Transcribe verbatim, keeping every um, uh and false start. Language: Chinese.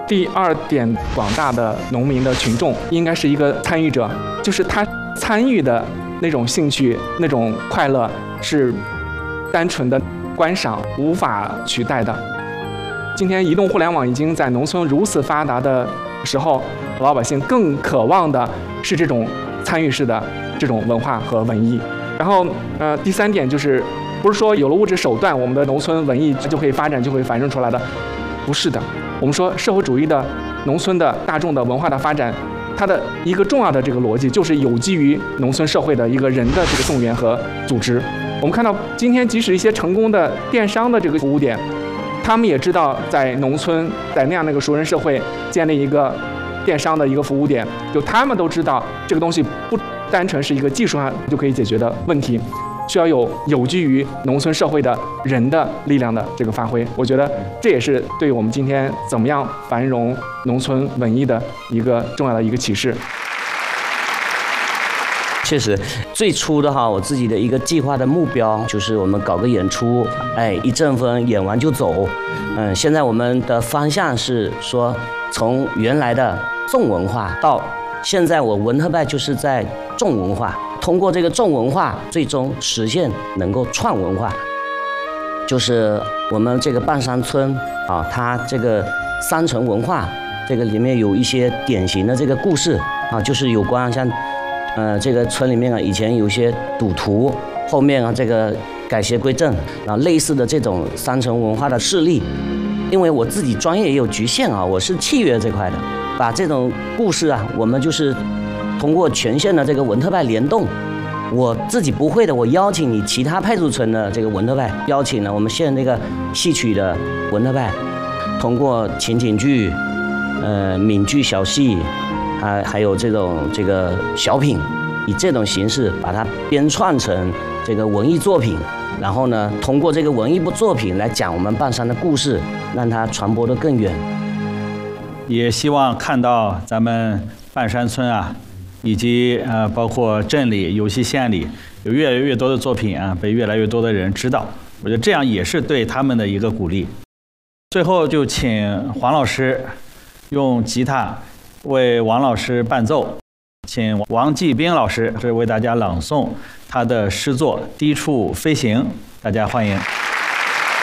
第二点，广大的农民的群众应该是一个参与者，就是他参与的那种兴趣、那种快乐是单纯的观赏无法取代的。今天移动互联网已经在农村如此发达的时候，老百姓更渴望的是这种参与式的这种文化和文艺。然后，呃，第三点就是，不是说有了物质手段，我们的农村文艺就可以发展，就会繁盛出来的，不是的。我们说社会主义的农村的大众的文化的发展，它的一个重要的这个逻辑，就是有基于农村社会的一个人的这个动员和组织。我们看到今天，即使一些成功的电商的这个服务点，他们也知道在农村，在那样的一个熟人社会建立一个电商的一个服务点，就他们都知道这个东西不单纯是一个技术上就可以解决的问题，需要有有基于农村社会的人的力量的这个发挥。我觉得这也是对我们今天怎么样繁荣农村文艺的一个重要的一个启示。 确实，最初的哈，我自己的一个计划的目标就是我们搞个演出，哎，一阵风演完就走。嗯，现在我们的方向是说，从原来的重文化到现在，我文特派就是在重文化，通过这个重文化，最终实现能够创文化。就是我们这个半山村啊，它这个山城文化，这个里面有一些典型的这个故事啊，就是有关像。呃，这个村里面啊，以前有一些赌徒，后面啊，这个改邪归正，然后类似的这种山城文化的事例。因为我自己专业也有局限啊，我是契约这块的，把这种故事啊，我们就是通过全县的这个文特派联动，我自己不会的，我邀请你其他派出村的这个文特派，邀请了我们县那个戏曲的文特派，通过情景剧、呃闽剧小戏。还还有这种这个小品，以这种形式把它编串成这个文艺作品，然后呢，通过这个文艺部作品来讲我们半山的故事，让它传播得更远。 也希望看到咱们半山村啊，以及呃包括镇里、尤其县里，有越来越多的作品啊，被越来越多的人知道。我觉得这样也是对他们的一个鼓励。最后就请黄老师用吉他为王老师伴奏，请王继兵老师是为大家朗诵他的诗作《低处飞行》，大家欢迎。